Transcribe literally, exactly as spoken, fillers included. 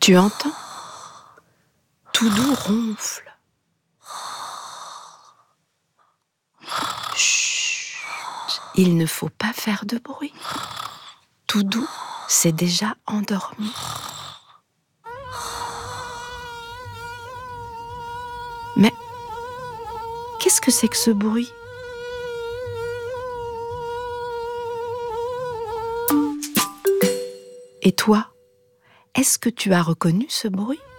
Tu entends? Toudou ronfle. Chut, il ne faut pas faire de bruit. Toudou s'est déjà endormi. Mais qu'est-ce que c'est que ce bruit? Et toi, est-ce que tu as reconnu ce bruit?